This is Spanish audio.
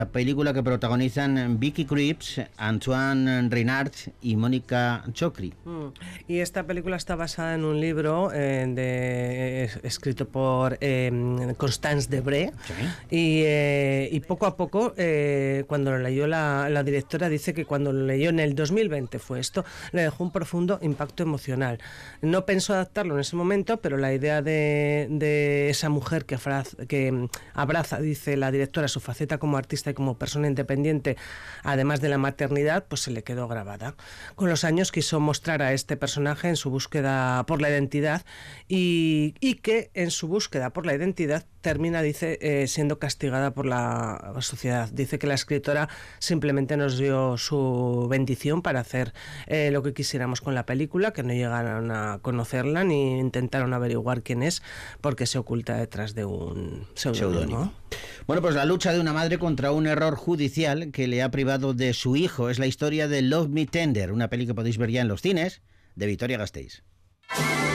La película que protagonizan Vicky Krieps, Antoine Renard y Mónica Chokri. Y esta película está basada en un libro escrito por Constance Debré. Sí. Y poco a poco, cuando lo leyó la directora, dice que cuando lo leyó en el 2020 fue esto, le dejó un profundo impacto emocional. No pensó adaptarlo en ese momento, pero la idea de esa mujer que abraza, dice la directora, su faceta como artista y como persona independiente, además de la maternidad, pues se le quedó grabada. Con los años quiso mostrar a este personaje en su búsqueda por la identidad y que en su búsqueda por la identidad termina, dice, siendo castigada por la sociedad. Dice que la escritora simplemente nos dio su bendición para hacer lo que quisiéramos con la película, que no llegaron a conocerla ni intentaron averiguar quién es, porque se oculta detrás de un seudónimo. Bueno, pues la lucha de una madre contra un error judicial que le ha privado de su hijo es la historia de Love Me Tender, una peli que podéis ver ya en los cines, de Vitoria Gasteiz.